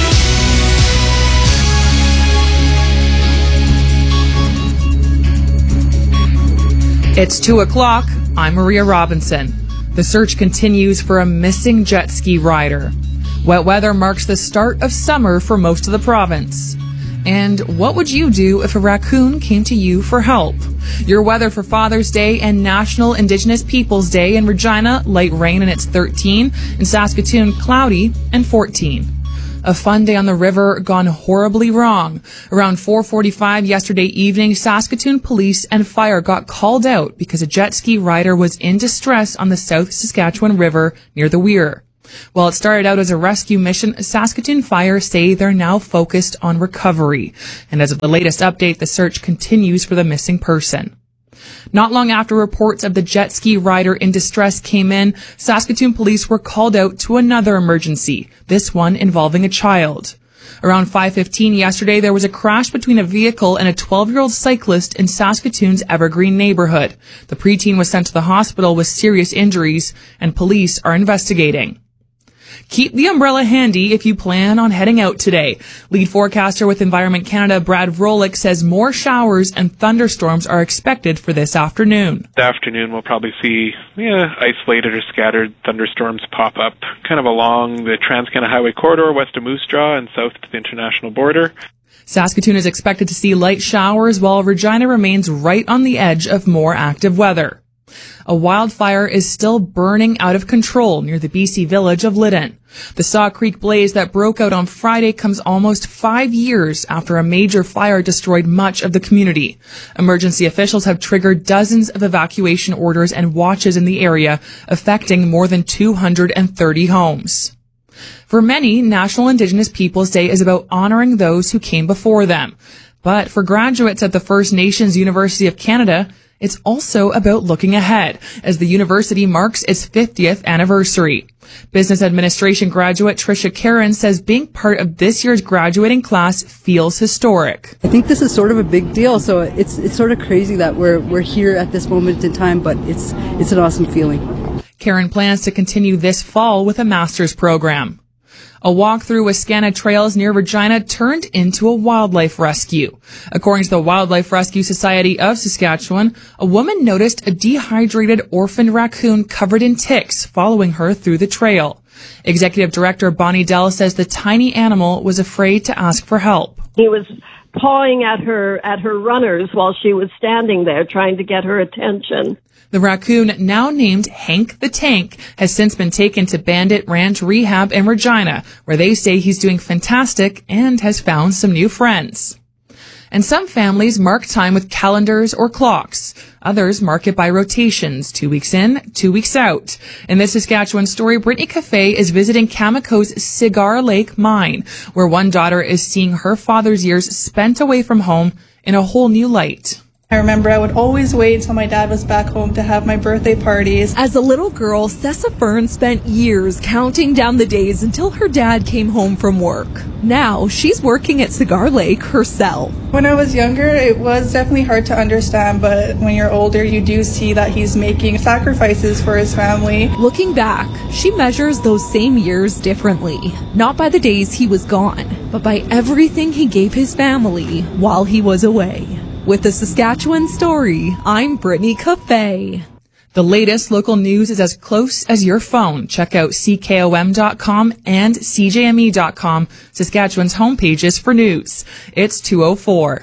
It's two o'clock. I'm Maria Robinson. The search continues for a missing jet ski rider. Wet weather marks the start of summer for most of the province. And what would you do if a raccoon came to you for help? Your weather for Father's Day and National Indigenous Peoples Day in Regina, light rain and it's thirteen. In Saskatoon, cloudy and fourteen. A fun day on the river gone horribly wrong. Around four forty-five yesterday evening, Saskatoon police and fire got called out because a jet ski rider was in distress on the South Saskatchewan River near the Weir. While it started out as a rescue mission, Saskatoon Fire say they're now focused on recovery. And as of the latest update, the search continues for the missing person. Not long after reports of the jet ski rider in distress came in, Saskatoon police were called out to another emergency, this one involving a child. Around five fifteen yesterday, there was a crash between a vehicle and a twelve-year-old cyclist in Saskatoon's Evergreen neighborhood. The preteen was sent to the hospital with serious injuries, and police are investigating. Keep the umbrella handy if you plan on heading out today. Lead forecaster with Environment Canada, Brad Vrolik, says more showers and thunderstorms are expected for this afternoon. This afternoon, we'll probably see yeah, isolated or scattered thunderstorms pop up kind of along the Trans-Canada Highway corridor west of Moose Jaw and south to the international border. Saskatoon is expected to see light showers while Regina remains right on the edge of more active weather. A wildfire is still burning out of control near the B C village of Lytton. The Saw Creek blaze that broke out on Friday comes almost five years after a major fire destroyed much of the community. Emergency officials have triggered dozens of evacuation orders and watches in the area, affecting more than two hundred thirty homes. For many, National Indigenous Peoples Day is about honoring those who came before them. But for graduates at the First Nations University of Canada, it's also about looking ahead as the university marks its fiftieth anniversary. Business administration graduate Tricia Karen says being part of this year's graduating class feels historic. I think this is sort of a big deal, so it's it's sort of crazy that we're we're here at this moment in time, but it's it's an awesome feeling. Karen plans to continue this fall with a master's program. A walk through Wascana Trails near Regina turned into a wildlife rescue. According to the Wildlife Rescue Society of Saskatchewan, a woman noticed a dehydrated orphaned raccoon covered in ticks following her through the trail. Executive Director Bonnie Dell says the tiny animal was afraid to ask for help. He was pawing at her at her runners while she was standing there trying to get her attention. The raccoon, now named Hank the Tank, has since been taken to Bandit Ranch Rehab in Regina, where they say he's doing fantastic and has found some new friends. And some families mark time with calendars or clocks. Others mark it by rotations, two weeks in, two weeks out. In this Saskatchewan story, Brittany Cafe is visiting Cameco's Cigar Lake mine, where one daughter is seeing her father's years spent away from home in a whole new light. I remember I would always wait until my dad was back home to have my birthday parties. As a little girl, Sessa Fern spent years counting down the days until her dad came home from work. Now, she's working at Cigar Lake herself. When I was younger, it was definitely hard to understand, but when you're older, you do see that he's making sacrifices for his family. Looking back, she measures those same years differently. Not by the days he was gone, but by everything he gave his family while he was away. With the Saskatchewan Story, I'm Brittany Cafe. The latest local news is as close as your phone. Check out C K O M dot com and C J M E dot com, Saskatchewan's homepages for news. It's two oh four.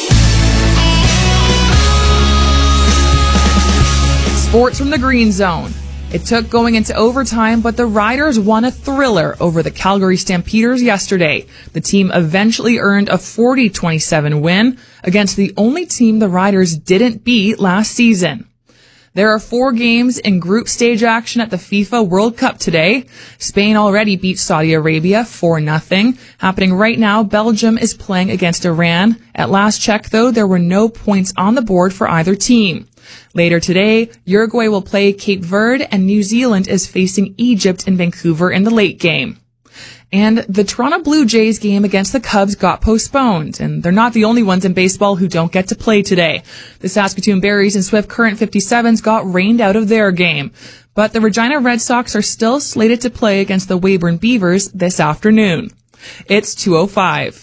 Sports from the Green Zone. It took going into overtime, but the Riders won a thriller over the Calgary Stampeders yesterday. The team eventually earned a forty twenty-seven win against the only team the Riders didn't beat last season. There are four games in group stage action at the FIFA World Cup today. Spain already beat Saudi Arabia four nothing. Happening right now, Belgium is playing against Iran. At last check, though, there were no points on the board for either team. Later today, Uruguay will play Cape Verde and New Zealand is facing Egypt in Vancouver in the late game. And the Toronto Blue Jays game against the Cubs got postponed, and they're not the only ones in baseball who don't get to play today. The Saskatoon Berries and Swift Current fifty-sevens got rained out of their game, but the Regina Red Sox are still slated to play against the Weyburn Beavers this afternoon. It's two oh five.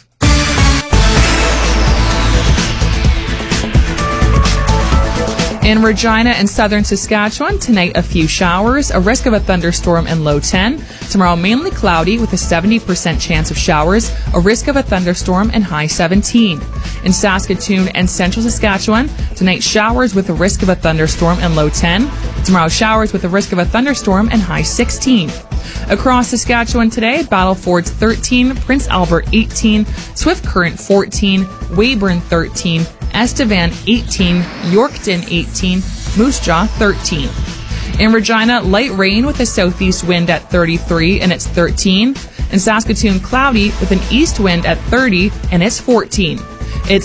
In Regina and southern Saskatchewan, tonight a few showers, a risk of a thunderstorm and low ten. Tomorrow mainly cloudy with a seventy percent chance of showers, a risk of a thunderstorm and high seventeen. In Saskatoon and central Saskatchewan, tonight showers with a risk of a thunderstorm and low ten. Tomorrow showers with a risk of a thunderstorm and high sixteen. Across Saskatchewan today, Battlefords thirteen, Prince Albert eighteen, Swift Current fourteen, Weyburn thirteen, Estevan eighteen, Yorkton eighteen, Moose Jaw thirteen. In Regina, light rain with a southeast wind at thirty-three and it's thirteen. In Saskatoon, cloudy with an east wind at thirty and it's fourteen.